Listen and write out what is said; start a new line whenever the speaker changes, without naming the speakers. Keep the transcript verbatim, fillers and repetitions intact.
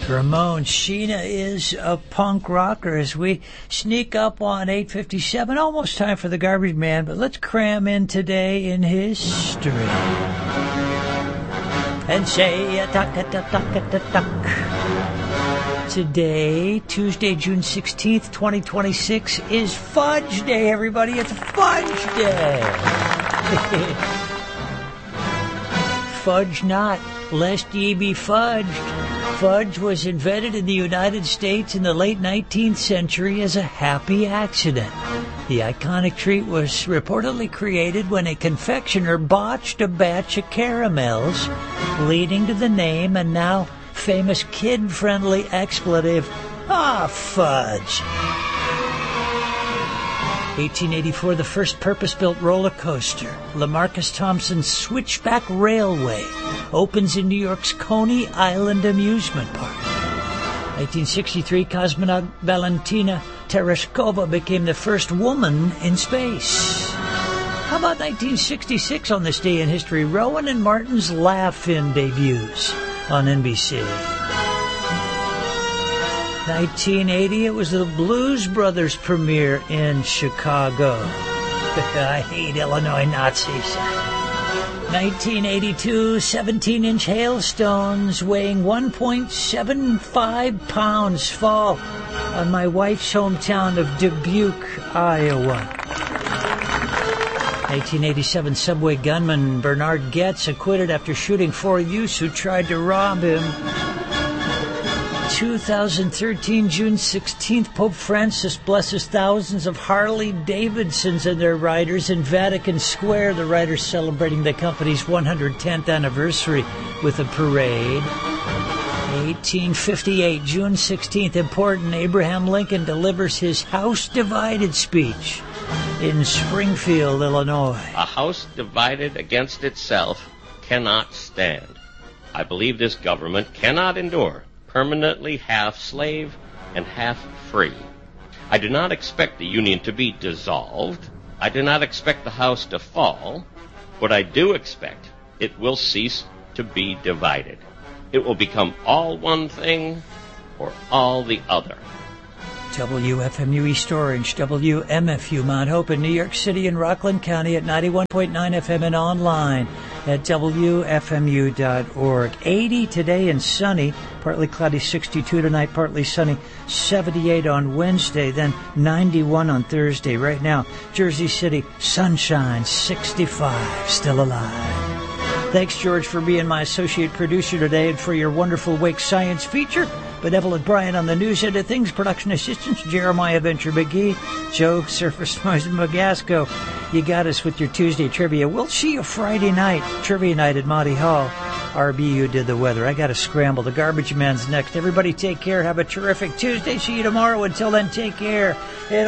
Ramon, Sheena is a punk rocker as we sneak up on eight fifty-seven. Almost time for the Garbage Man, but let's cram in today in history. And say a tuck a tuck a tuck. Today, Tuesday, June sixteenth, twenty twenty-six, is Fudge Day, everybody. It's Fudge Day. Fudge not, lest ye be fudged. Fudge was invented in the United States in the late nineteenth century as a happy accident. The iconic treat was reportedly created when a confectioner botched a batch of caramels, leading to the name and now famous kid-friendly expletive, ah, fudge. eighteen eighty-four, the first purpose-built roller coaster, Lamarcus Thompson's Switchback Railway, opens in New York's Coney Island Amusement Park. nineteen sixty-three, cosmonaut Valentina Tereshkova became the first woman in space. How about nineteen sixty-six on this day in history? Rowan and Martin's Laugh-In debuts on N B C. nineteen eighty, it was the Blues Brothers premiere in Chicago. I hate Illinois Nazis. nineteen eighty-two, seventeen-inch hailstones weighing one point seven five pounds fall on my wife's hometown of Dubuque, Iowa. nineteen eighty-seven, subway gunman Bernard Goetz acquitted after shooting four youths who tried to rob him. two thousand thirteen, June sixteenth, Pope Francis blesses thousands of Harley-Davidsons and their riders in Vatican Square. The riders celebrating the company's one hundred tenth anniversary with a parade. eighteen fifty-eight, June sixteenth, important, Abraham Lincoln delivers his House Divided speech in Springfield, Illinois.
A house divided against itself cannot stand. I believe this government cannot endure permanently half slave and half free. I do not expect the Union to be dissolved. I do not expect the House to fall. What I do expect, it will cease to be divided. It will become all one thing or all the other.
W F M U East Orange, W M F U Mount Hope in New York City and Rockland County at ninety-one point nine F M and online at W F M U dot org. eighty today and sunny, partly cloudy, sixty-two tonight, partly sunny, seventy-eight on Wednesday, then ninety-one on Thursday. Right now, Jersey City, sunshine, sixty-five, still alive. Thanks, George, for being my associate producer today and for your wonderful Wake Science feature. Benevolent Brian on the news end of things. Production assistants, Jeremiah Venture McGee, Joe Surface Noise Magasco. You got us with your Tuesday trivia. We'll see you Friday night, trivia night at Monty Hall. R B U did the weather. I got to scramble. The Garbage Man's next. Everybody take care. Have a terrific Tuesday. See you tomorrow. Until then, take care. And